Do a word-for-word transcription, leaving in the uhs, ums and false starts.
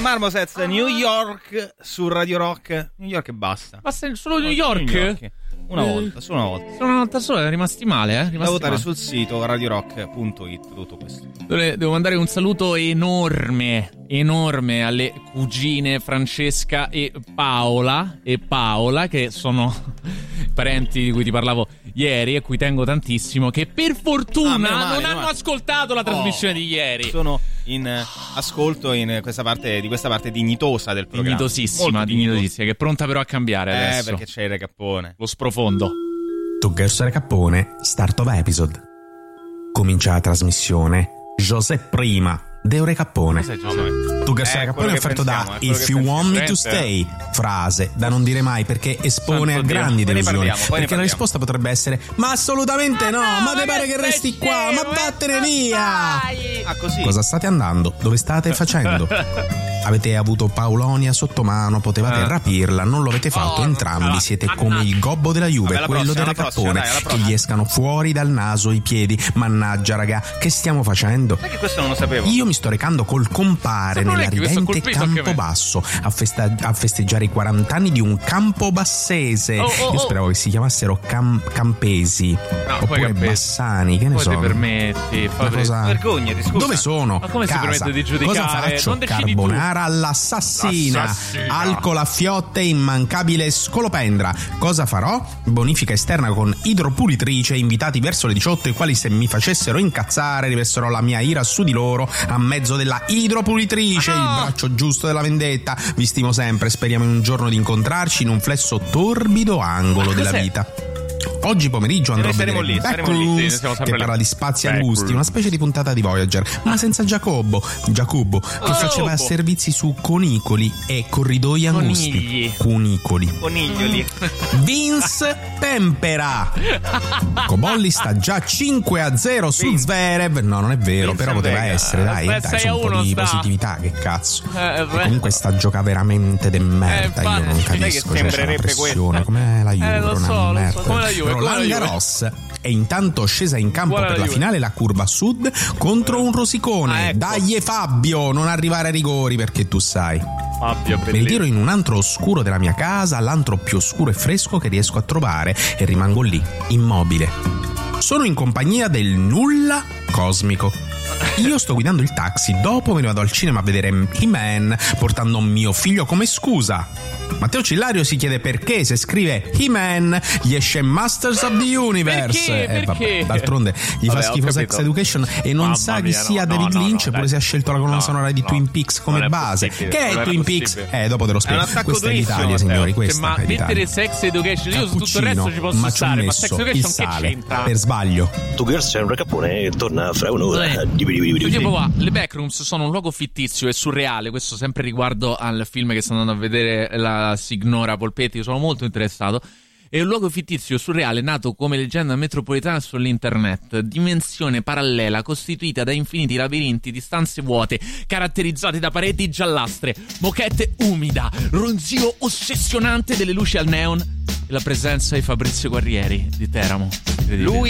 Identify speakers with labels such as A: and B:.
A: Marmosets, New York su Radio Rock. New York e basta.
B: Basta solo New York?
A: New York. Una volta, solo una volta.
B: Solo una volta sola, è rimasti male, eh? Rimasti
A: da votare
B: male.
A: sul sito radiorock punto it, tutto questo.
B: Devo mandare un saluto enorme, enorme alle cugine Francesca e Paola, e Paola, che sono parenti di cui ti parlavo ieri e cui tengo tantissimo, che per fortuna
A: ah, male,
B: non hanno
A: male.
B: ascoltato la trasmissione oh, di ieri.
A: Sono in ascolto in questa parte, di questa parte dignitosa del programma.
B: Dignitosissima, dignitosissima, che è pronta però a cambiare
A: eh,
B: adesso.
A: Eh, perché c'è il recappone.
B: Lo sprofondo.
C: Two Girls Recappone, start of episode. Comincia la trasmissione Giuseppe Prima de Recappone. Tu che sei Recappone è offerto da If You Want Me To Stay, frase da non dire mai perché espone
A: Santo
C: a grandi
A: Dio.
C: delusioni,
A: Parliamo,
C: perché la risposta potrebbe essere ma assolutamente ah, no, no, ma te pare che resti scemo, qua, ma vattene via.
A: Ah, così.
C: Cosa state andando? Dove state facendo? Avete avuto Paulonia sotto mano, potevate ah. rapirla, non lo avete fatto, oh, entrambi no, siete no, come no. il gobbo della Juve,
A: vabbè,
C: quello
A: prossima,
C: del Recappone,
A: prossima, dai,
C: che gli escano fuori dal naso i piedi. Mannaggia raga, che stiamo facendo?
A: Sai che questo non lo sapevo.
C: Io mi sto recando col compare nella ridente Campobasso a, festa- a festeggiare i quaranta anni di un campobassese. Oh, oh, Io speravo che si chiamassero cam- Campesi no, oppure Bassani, che ne
B: poi
C: so.
B: Ti permetti,
C: una cosa...
A: vergognati, scusa.
C: Dove sono?
B: Ma come
C: Casa.
B: si permette di giudicare?
C: Cosa faccio?
B: Non
C: Carbonara all'assassina,
B: Assassina.
C: alcol a fiotte, immancabile scolopendra. Cosa farò? Bonifica esterna con idropulitrice, invitati verso le diciotto, i quali se mi facessero incazzare riversero la mia ira su di loro a mezzo della idropulitrice, ah, no. il braccio giusto della vendetta. Vi stimo sempre, speriamo in un giorno di incontrarci in un flesso torbido angolo della vita. Oggi pomeriggio andrò a vedere lì, Backrooms, che parla di spazi angusti, una specie di puntata di Voyager, ma senza Giacobbo, Giacobbo, che oh, faceva oh. servizi su conicoli e corridoi angusti.
B: Conigli.
C: Cunicoli.
A: Coniglioli.
C: Vince Tempera. Cobolli sta già cinque a zero su Zverev. No, non è vero,
A: Vince
C: però poteva
A: Vega.
C: essere, dai,
B: Beh,
C: dai, su un po' di
B: sta.
C: positività, che cazzo.
B: Eh,
C: comunque sta gioca veramente de merda,
B: eh,
C: io non capisco,
A: che
C: c'è la pressione, com'è la Juve,
B: eh, lo so,
C: una
B: lo so, come la Juve.
C: Roland Garros è intanto scesa in campo
B: Buona
C: per la, la finale la curva sud contro un rosicone. Ah, ecco. Dai Fabio, non arrivare ai rigori perché tu sai.
B: Fabio,
C: mi ritiro in un antro oscuro della mia casa, l'antro più oscuro e fresco che riesco a trovare, e rimango lì, immobile. Sono in compagnia del nulla cosmico. Io sto guidando il taxi, dopo me ne vado al cinema a vedere He-Man portando mio figlio come scusa. Matteo Cillario si chiede perché se scrive He-Man gli esce Masters of the Universe.
B: Perché?
C: Eh, vabbè,
B: Perché?
C: d'altronde gli
B: vabbè,
C: fa schifo Sex Education e non
B: Mamma
C: sa
B: mia,
C: chi sia
B: no,
C: David
B: no,
C: Lynch,
B: no,
C: pure
B: dai.
C: se ha scelto la colonna
B: no,
C: sonora di
B: no,
C: Twin Peaks come base. Che è
B: non
C: Twin
B: è
C: Peaks?
B: possibile.
C: Eh, dopo te lo spiego. Questa è l'Italia, signori, questa
B: ma
C: è l'Italia.
B: mettere Sex Education, io su tutto il resto ci posso
C: ma
B: stare,
C: ci ho
B: ma Sex
C: messo
B: Education
C: il
B: che
C: sale
B: c'entra?
C: per sbaglio.
D: Tu Girls è un Recappone e torna fra un'ora.
B: Tipo qua, le Backrooms sono un luogo fittizio e surreale, questo sempre riguardo al film che sto andando a vedere, la signora Polpetti, io sono molto interessato. È un luogo fittizio surreale nato come leggenda metropolitana sull'internet, dimensione parallela costituita da infiniti labirinti di stanze vuote caratterizzate da pareti giallastre, moquette umida, ronzio ossessionante delle luci al neon e la presenza di Fabrizio Guerrieri di Teramo.
A: Lui